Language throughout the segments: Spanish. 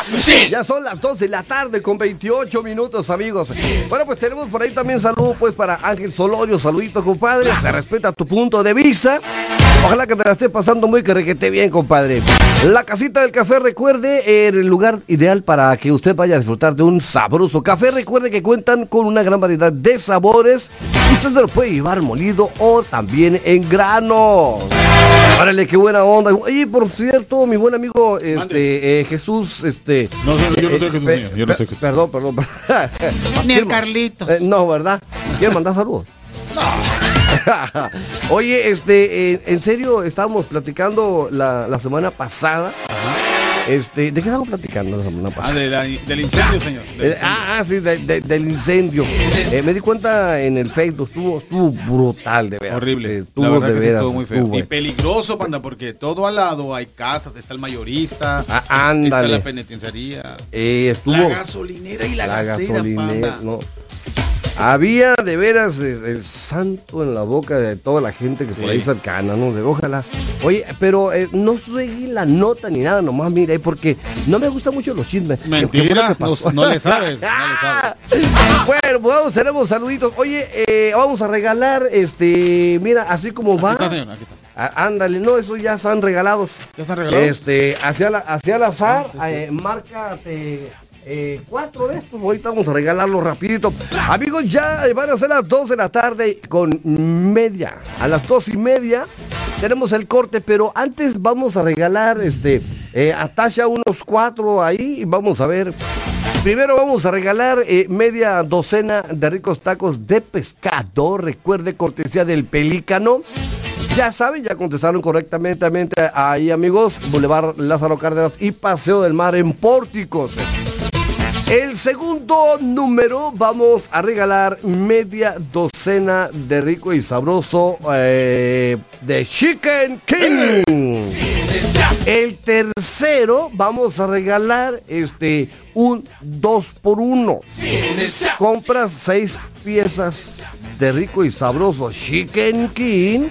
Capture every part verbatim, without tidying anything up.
Ya son las doce de la tarde con veintiocho minutos, amigos. Bueno, pues tenemos por ahí también saludo pues para Ángel Solorio. Saluditos, compadre. Se respeta tu punto de vista. Ojalá que te la estés pasando muy que requete bien, compadre. La Casita del Café, recuerde, el lugar ideal para que usted vaya a disfrutar de un sabroso café. Recuerde que cuentan con una gran variedad de sabores. Usted se lo puede llevar molido o también en grano. Órale, qué buena onda. Oye, por cierto, mi buen amigo este, eh, Jesús, este... No, yo no soy eh, Jesús, pe- señor. Yo no soy Jesús. Perdón, perdón. Ni el Carlitos. Eh, no, ¿verdad? ¿Quieres mandar saludos? Oye, este, eh, en serio, estábamos platicando la, la semana pasada. Este, ¿de qué estábamos platicando la semana Ah, pasada? de la- del incendio, señor. Del Eh, incendio. ah, ah, sí, de- de- del incendio. Eh, me di cuenta en el Facebook, estuvo, estuvo brutal, de veras. Horrible. Eh, Estuvo la verdad de que sí veras. estuvo muy feo. estuvo, Y eh. peligroso, panda, porque todo al lado hay casas, está el mayorista, Ah, está ándale. la penitenciaría, Eh, estuvo la gasolinera y la, la gasera, gasolinera, panda. no. Había de veras el, el santo en la boca de toda la gente que por Sí. ahí cercana, ¿no? De ojalá. Oye, pero eh, no seguí la nota ni nada, nomás mira, ahí porque no me gustan mucho los chismes. ¿Qué- qué fue lo Mentira, que pasó? no, no le sabes, no le sabes. Bueno, pues vamos, tenemos saluditos. Oye, eh, vamos a regalar, este, mira, así como va. Aquí está, señor, aquí está. Ah, ándale, no, esos ya están regalados. ¿Ya están regalados? Este, hacia, la, hacia el azar, eh, márcate eh, cuatro de estos. Ahorita vamos a regalarlos rapidito. Amigos, ya eh, van a ser las dos de la tarde con media. A las dos y media tenemos el corte, pero antes vamos a regalar, este, eh, a Tasha unos cuatro ahí y vamos a ver. Primero vamos a regalar eh, media docena de ricos tacos de pescado. Recuerde, cortesía del Pelícano. Ya saben, ya contestaron correctamente ahí, amigos. Boulevard Lázaro Cárdenas y Paseo del Mar en Pórticos. El segundo número vamos a regalar media docena de rico y sabroso eh, de Chicken King. El tercero vamos a regalar este un dos por uno. Compras seis piezas de rico y sabroso Chicken King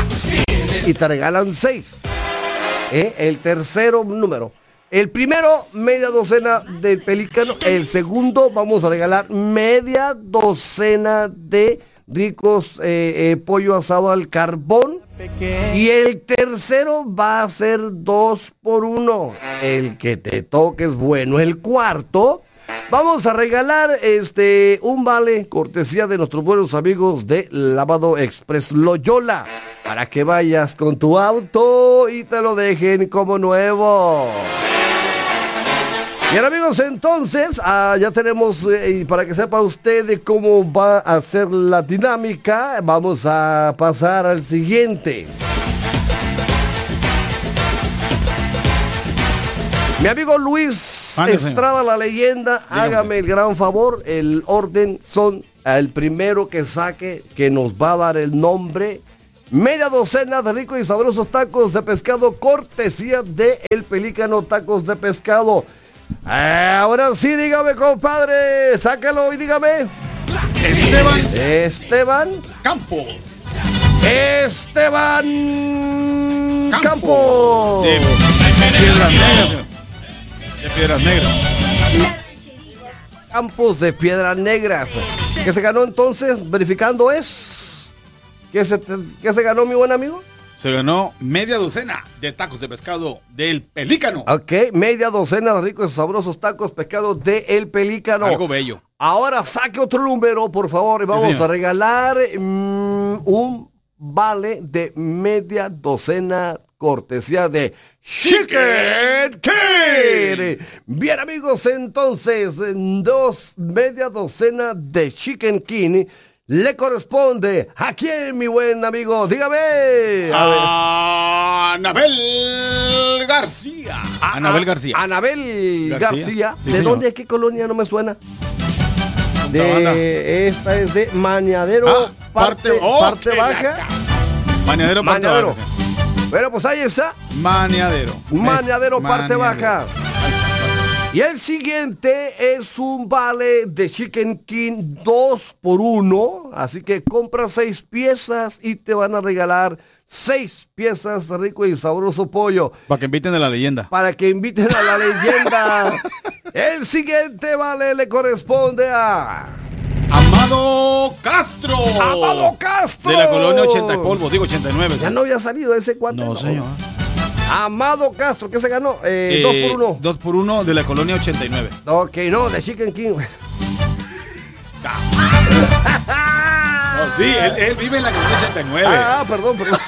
y te regalan seis. ¿Eh? El tercero número. El primero, media docena del Pelícano. El segundo, vamos a regalar media docena de ricos eh, eh, pollo asado al carbón. Y el tercero va a ser dos por uno. El que te toque es bueno. El cuarto, vamos a regalar este un vale cortesía de nuestros buenos amigos de Lavado Express Loyola. Para que vayas con tu auto y te lo dejen como nuevo. Bien, amigos, entonces ah, ya tenemos, eh, y para que sepa usted de cómo va a ser la dinámica, vamos a pasar al siguiente. Mi amigo Luis Mande, Estrada, la leyenda, Dígame. hágame el gran favor, el orden son el primero que saque, que nos va a dar el nombre. Media docena de ricos y sabrosos tacos de pescado, cortesía de El Pelícano Tacos de Pescado. Eh, ahora sí, dígame, compadre, sácalo y dígame. Esteban Esteban Campos. Esteban Campos. Campos. De Piedras Negras, señor. De Piedras Negras. Campos de Piedras Negras. ¿Qué se ganó entonces? Verificando es. ¿Qué se, qué se ganó, mi buen amigo? Se ganó media docena de tacos de pescado del Pelícano. Ok, media docena de ricos y sabrosos tacos pescados de El Pelícano. Algo bello. Ahora saque otro número, por favor, y vamos señor. a regalar mm, un vale de media docena cortesía de Chicken King. Bien, amigos, entonces, dos media docena de Chicken King le corresponde a quién, mi buen amigo, dígame. A ver. A Anabel García. A- Anabel a- García. Anabel García. García. Sí, ¿De señor. dónde? ¿De qué colonia? No me suena. Punta Banda. De, esta es de Mañadero, Ah, parte, oh, parte qué baja. laca. Mañadero, parte Mañadero. baja. señor. Bueno, pues ahí está. Mañadero. Mañadero, parte Mañadero. baja. Y el siguiente es un vale de Chicken King dos por uno. Así que compra seis piezas y te van a regalar seis piezas de rico y sabroso pollo. Para que inviten a la leyenda. Para que inviten a la leyenda. El siguiente vale le corresponde a... Amado Castro. Amado Castro. De la colonia ochenta y polvo, digo ochenta y nueve. Ya no había salido ese cuate. No, señor. Amado Castro, ¿qué se ganó? Eh, eh, dos por uno. Dos por uno de la colonia ochenta y nueve. Ok, no, de Chicken King. No, sí, él, él vive en la colonia ochenta y nueve. Ah, perdón, perdón.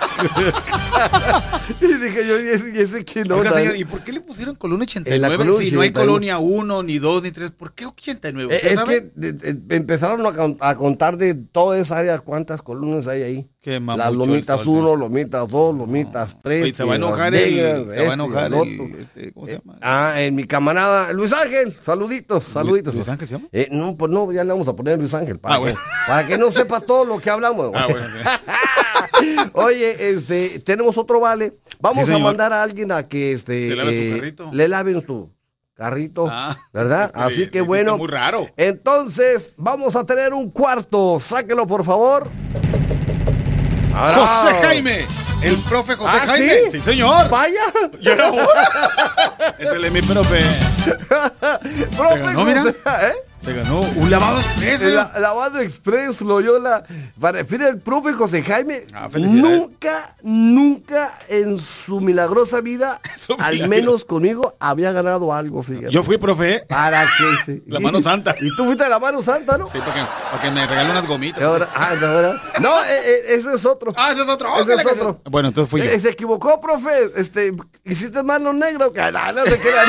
Y dije yo, ¿y ese, y ese quién no? Oiga, señor, ¿y por qué le pusieron colonia ochenta y nueve colonia si no hay ochenta y nueve. colonia uno, ni dos, ni tres? ¿Por qué ochenta y nueve? Eh, es sabe? que eh, eh, empezaron a, con- a contar de toda esa área cuántas columnas hay ahí. Qué Las mamucho lomitas el sol, uno, lomitas dos, lomitas tres. Oye, se va a Piedras enojar el, Negras, se va este, a enojar el el, otro. este, ¿cómo se llama? Ah, en mi camarada Luis Ángel, saluditos, saluditos. ¿Luis Ángel se llama? Eh, no, pues no, ya le vamos a poner Luis Ángel para, Ah, que, bueno. para que no sepa todo lo que hablamos. Ah, bueno. Oye, este, tenemos otro vale. Vamos Sí, a señor. mandar a alguien a que este Se lave su eh, carrito. le laven su carrito, Ah, ¿verdad? es que Así le- que le bueno. hiciste muy raro. Entonces, vamos a tener un cuarto. Sáquelo, por favor. Ahora. José Jaime, el profe José ¿Ah, Jaime. sí? Señor. Vaya. Yo no. Ese es mi profe. Profe, ganó, ¿cómo mira. se- ¿eh? Se ganó un lavado express. El la- lavado express, Loyola. Para refiere el propio José Jaime. Ah, felicidades. nunca, nunca en su milagrosa vida, Su al milagro. menos conmigo, había ganado algo, fíjate. Yo fui profe. ¿eh? ¿Para qué? Sí. La mano santa. Y tú fuiste a la mano santa, ¿no? Sí, para que, para que me regale unas gomitas. Y ahora- ah, no, ahora- no, eh, eh, ese es otro. Ah, ese es otro. Ese Óscale es que otro. se- Bueno, entonces fui yo. Eh, se equivocó, profe. Este, hiciste mano negro. Que no, no se queda.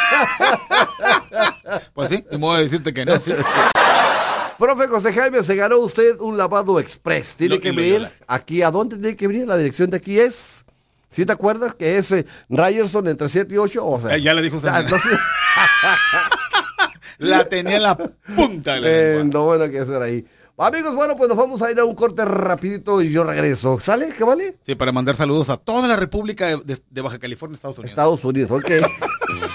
Pues sí, y me voy a decirte que no, sí. Profe José Jaime, se ganó usted un lavado express. Tiene Lo- que y lo venir Yola. aquí. ¿A dónde tiene que venir? La dirección de aquí es... ¿Sí te acuerdas? Que es eh, Ryerson entre siete y ocho. O sea, Eh, ya le dijo usted. ah, entonces, La tenía en la punta de la eh, lengua. no, bueno, que hacer ahí. Amigos, bueno, pues nos vamos a ir a un corte rapidito y yo regreso. ¿Sale? ¿Qué vale? Sí, para mandar saludos a toda la República de, de- de Baja California, Estados Unidos. Estados Unidos, ok.